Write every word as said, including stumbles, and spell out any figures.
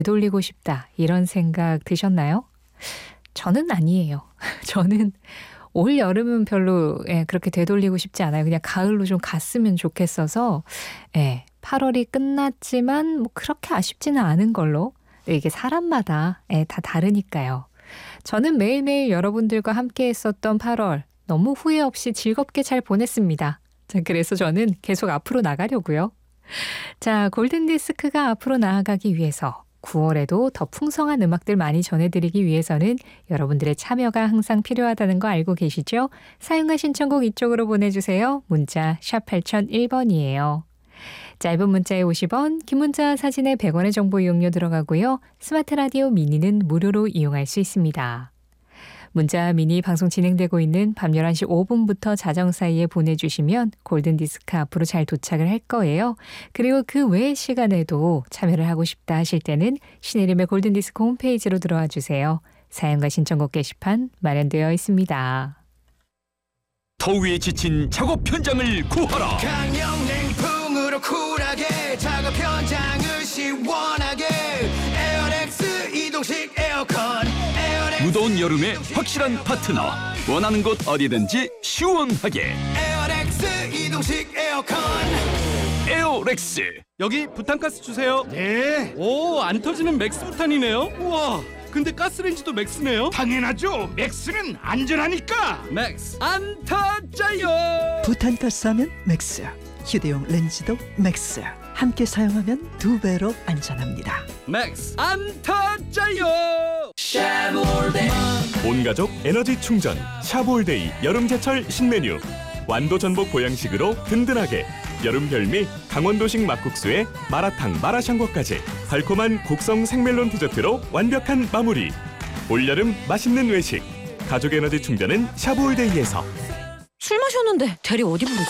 되돌리고 싶다 이런 생각 드셨나요? 저는 아니에요. 저는 올 여름은 별로 예, 그렇게 되돌리고 싶지 않아요. 그냥 가을로 좀 갔으면 좋겠어서 예, 팔월이 끝났지만 뭐 그렇게 아쉽지는 않은 걸로. 이게 사람마다 예, 다 다르니까요. 저는 매일매일 여러분들과 함께 했었던 팔월 너무 후회 없이 즐겁게 잘 보냈습니다. 자, 그래서 저는 계속 앞으로 나가려고요. 자, 골든디스크가 앞으로 나아가기 위해서 구월에도 더 풍성한 음악들 많이 전해드리기 위해서는 여러분들의 참여가 항상 필요하다는 거 알고 계시죠? 사용과 신청곡 이쪽으로 보내주세요. 문자 샵 팔공공일 번이에요. 짧은 문자에 오십 원, 긴 문자 사진에 백 원의 정보 이용료 들어가고요. 스마트 라디오 미니는 무료로 이용할 수 있습니다. 문자 미니 방송 진행되고 있는 밤 열한 시 오 분부터 자정 사이에 보내주시면 골든디스크 앞으로 잘 도착을 할 거예요. 그리고 그 외의 시간에도 참여를 하고 싶다 하실 때는 신혜림의 골든디스크 홈페이지로 들어와 주세요. 사연과 신청곡 게시판 마련되어 있습니다. 더위에 지친 작업 현장을 구하라. 강력냉풍으로 쿨하게 작업 현장을 시원하게 에어렉스 이동식 에어컨 에어렉스 무더운 여름에 확실한 파트너. 원하는 곳 어디든지 시원하게. 에어렉스 이동식 에어컨 에어렉스. 여기 부탄가스 주세요. 네, 오, 안 터지는 맥스 부탄이네요. 우와, 근데 가스레인지도 맥스네요. 당연하죠. 맥스는 안전하니까. 맥스 안 터져요. 부탄가스 하면 맥스, 휴대용 렌즈도 맥스. 함께 사용하면 두 배로 안전합니다. 맥스 안 터져요. 온가족 에너지 충전 샤볼데이 여름제철 신메뉴. 완도 전복 보양식으로 든든하게. 여름 별미 강원도식 막국수에 마라탕 마라샹궈까지 달콤한 곡성 생멜론 디저트로 완벽한 마무리. 올여름 맛있는 외식 가족 에너지 충전은 샤볼데이에서. 술 마셨는데 대리 어디 부르지?